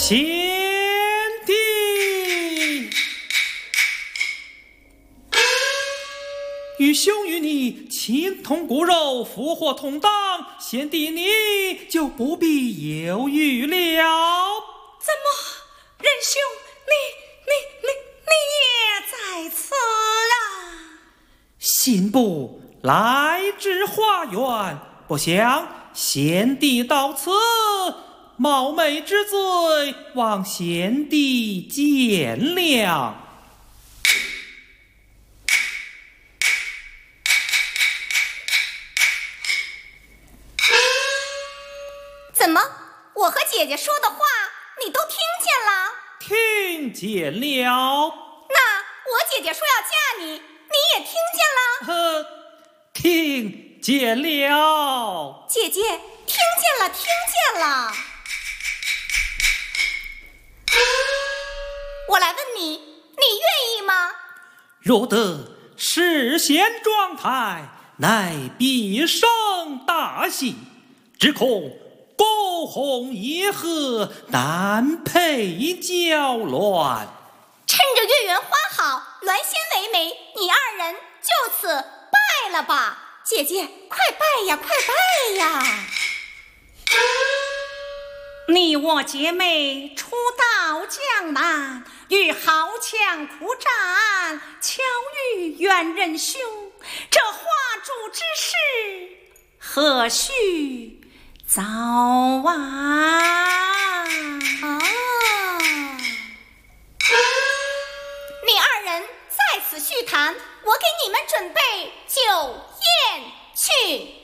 贤弟，愚兄与你情同骨肉，福祸同当，贤弟你就不必犹豫了。 怎么，仁兄，你也在此啊？ 信步来至花园，不想贤弟到此，冒昧之罪，望贤弟见谅。 怎么，我和姐姐说的话你都听见了？ 听见了。 那我姐姐说要嫁你，你也听见了？ 听见了。 姐姐，听见了。我来问你，你愿意吗？ 若得实现状态，乃毕生大幸，只恐沟鸿野合，难配较乱。 趁着月圆花好，鸾仙为媒，你二人就此拜了吧。姐姐，快拜呀，快拜呀！ 你我姐妹初到江南，与豪强苦战，巧遇元仁兄，这花烛之事何须早啊？ 你二人在此叙谈，我给你们准备酒宴去。